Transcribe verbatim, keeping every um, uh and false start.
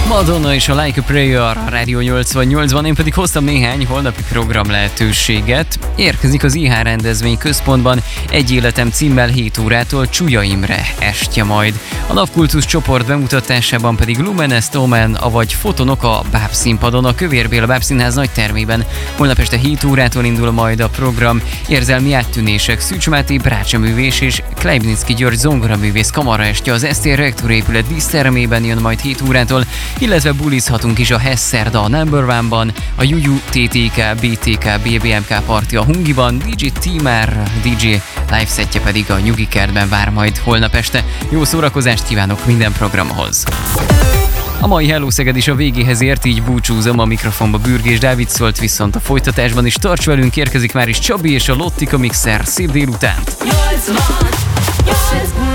Madonna és a Like a Prayer a Rádió nyolcvannyolcban, én pedig hoztam néhány holnapi program lehetőséget. Érkezik az i há rendezvény központban Egy életem címmel hét órától Csúlya Imre estje majd. A Napkultusz csoport bemutatásában pedig Lumenes Omen, avagy Fotonok a Báb színpadon, a Kövér Béla Bábszínház nagy termében. Holnap este hét órától indul majd a program. Érzelmi áttűnések, Szűcs Máté brácsaművés és Kleibnicki György zongoraművész kamaraestje az esztér rektorépület dísztermében jön majd hét órától, illetve bulizhatunk is a Hesszerda a Number One-ban, a Juju té té ká, bé té ká, bé bé em ká Party a Hungiban, dé dzsé Timár dé dzsé live setje pedig a Nyugi Kertben vár majd holnap este. Jó szórakozást kívánok minden programhoz! A mai Hello Szeged is a végéhez ért, így búcsúzom, a mikrofonba Bürgés Dávid szólt, viszont a folytatásban is tarts velünk, érkezik már is Csabi és a Lottika Mixer. Szép délutánt! nyolcvan, nyolcvan.